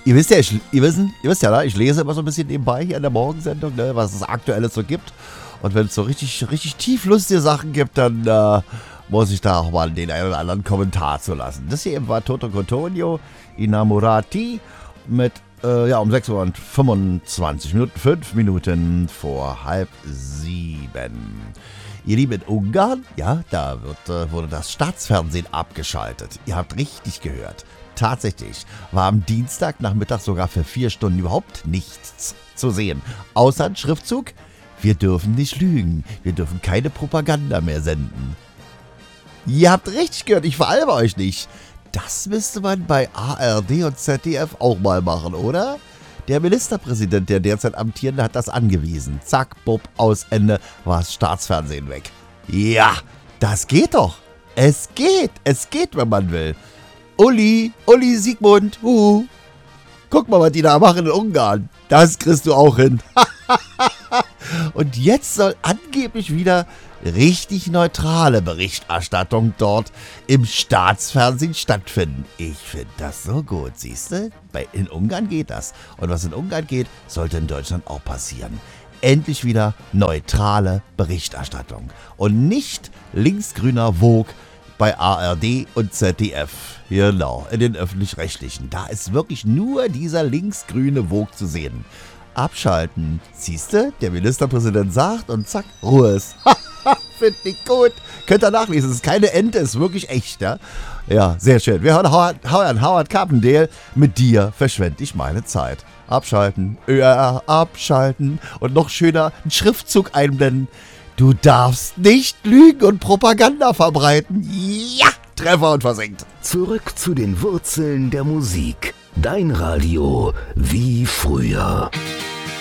Ihr wisst ja, ne? Ich lese immer so ein bisschen nebenbei hier in der Morgensendung, ne, was es Aktuelles so gibt. Und wenn es so richtig, richtig tieflustige Sachen gibt, dann muss ich da auch mal den einen oder anderen Kommentar zu lassen. Das hier eben war Toto Cotugno, Innamorati mit um 6 Uhr und 25 Minuten, 5 Minuten vor 6:30. Ihr Lieben, in Ungarn, ja, da wurde das Staatsfernsehen abgeschaltet. Ihr habt richtig gehört. Tatsächlich war am Dienstagnachmittag sogar für 4 Stunden überhaupt nichts zu sehen. Außer ein Schriftzug: Wir dürfen nicht lügen. Wir dürfen keine Propaganda mehr senden. Ihr habt richtig gehört, ich veralbe euch nicht. Das müsste man bei ARD und ZDF auch mal machen, oder? Der Ministerpräsident, der derzeit amtierende, hat das angewiesen. Zack, bupp, aus Ende, war das Staatsfernsehen weg. Ja, das geht doch. Es geht, wenn man will. Uli Sigmund, guck mal, was die da machen in Ungarn. Das kriegst du auch hin. Und jetzt soll angeblich wieder richtig neutrale Berichterstattung dort im Staatsfernsehen stattfinden. Ich finde das so gut, siehst du? In Ungarn geht das. Und was in Ungarn geht, sollte in Deutschland auch passieren. Endlich wieder neutrale Berichterstattung. Und nicht linksgrüner Vogue bei ARD und ZDF. Genau, in den Öffentlich-Rechtlichen. Da ist wirklich nur dieser linksgrüne Vogue zu sehen. Abschalten. Siehste, der Ministerpräsident sagt und zack, Ruhe ist. Find ich gut. Könnt ihr nachlesen, es ist keine Ente, es ist wirklich echt, ja? Ja, sehr schön. Wir hören Howard Carpendale. Mit dir verschwende ich meine Zeit. Abschalten. Abschalten. Und noch schöner, einen Schriftzug einblenden. Du darfst nicht lügen und Propaganda verbreiten. Ja, Treffer und versenkt. Zurück zu den Wurzeln der Musik. Dein Radio wie früher.